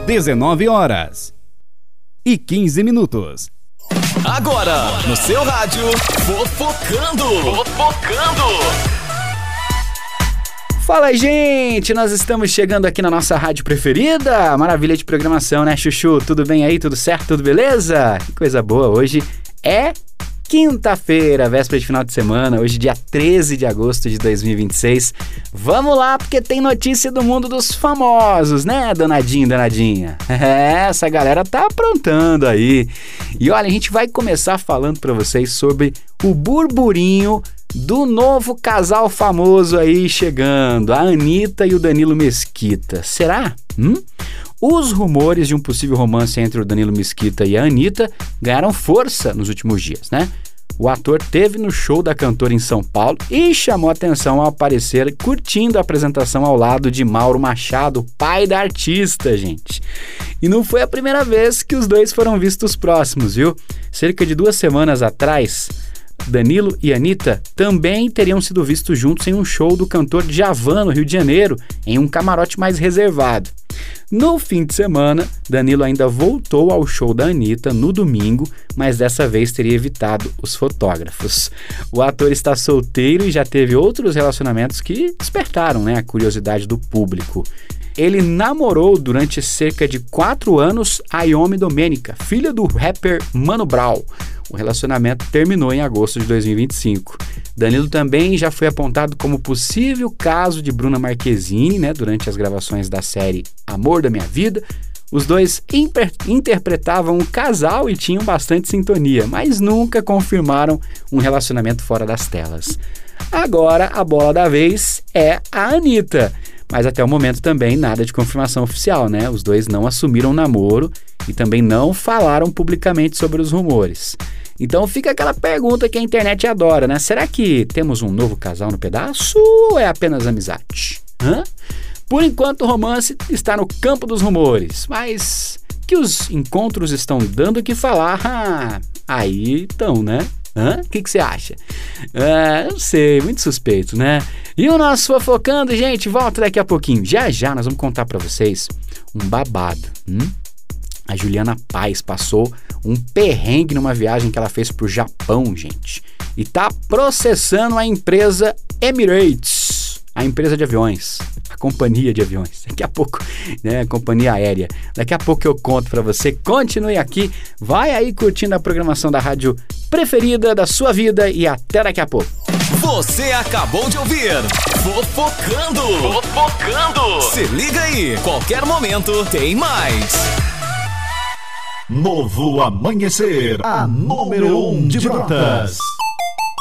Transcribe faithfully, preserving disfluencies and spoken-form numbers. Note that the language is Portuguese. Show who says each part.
Speaker 1: dezenove horas e quinze minutos.
Speaker 2: Agora, no seu rádio, Fofocando. Fofocando.
Speaker 3: Fala, gente! Nós estamos chegando aqui na nossa rádio preferida. Maravilha de programação, né, Chuchu? Tudo bem aí? Tudo certo? Tudo beleza? Que coisa boa! Hoje é quinta-feira, véspera de final de semana. Hoje, dia treze de agosto de dois mil e vinte e seis. Vamos lá, porque tem notícia do mundo dos famosos, né, danadinho, danadinha? É, essa galera tá aprontando aí. E olha, a gente vai começar falando pra vocês sobre o burburinho do novo casal famoso aí chegando, a Anitta e o Danilo Mesquita. Será? Hum? Os rumores de um possível romance entre o Danilo Mesquita e a Anitta ganharam força nos últimos dias, né? O ator teve no show da cantora em São Paulo e chamou atenção ao aparecer curtindo a apresentação ao lado de Mauro Machado, pai da artista, gente. E não foi a primeira vez que os dois foram vistos próximos, viu? Cerca de duas semanas atrás, Danilo e Anitta também teriam sido vistos juntos em um show do cantor Djavan, no Rio de Janeiro, em um camarote mais reservado. No fim de semana, Danilo ainda voltou ao show da Anitta no domingo, mas dessa vez teria evitado os fotógrafos. O ator está solteiro e já teve outros relacionamentos que despertaram, né, a curiosidade do público. Ele namorou durante cerca de quatro anos a Yomi Domenica, filha do rapper Mano Brown. O relacionamento terminou em agosto de dois mil e vinte e cinco. Danilo também já foi apontado como possível caso de Bruna Marquezine, né, durante as gravações da série Amor da Minha Vida. Os dois imper- interpretavam um casal e tinham bastante sintonia, mas nunca confirmaram um relacionamento fora das telas. Agora, a bola da vez é a Anitta. Mas até o momento também nada de confirmação oficial, né? Os dois não assumiram namoro e também não falaram publicamente sobre os rumores. Então fica aquela pergunta que a internet adora, né? Será que temos um novo casal no pedaço ou é apenas amizade? Hã? Por enquanto o romance está no campo dos rumores, mas que os encontros estão dando o que falar, ah, aí estão, né? O que você acha? Ah, não sei, muito suspeito, né? E o nosso Fofocando, gente, volta daqui a pouquinho. Já já nós vamos contar pra vocês um babado. Hum? A Juliana Paz passou um perrengue numa viagem que ela fez pro Japão, gente. E tá processando a empresa Emirates, a empresa de aviões, a companhia de aviões. Daqui a pouco, né, a companhia aérea. Daqui a pouco eu conto pra você. Continue aqui, vai aí curtindo a programação da rádio preferida da sua vida e até daqui a pouco.
Speaker 2: Você acabou de ouvir Fofocando. Fofocando. Se liga aí, qualquer momento tem mais.
Speaker 4: Novo Amanhecer, a número um de Brotas.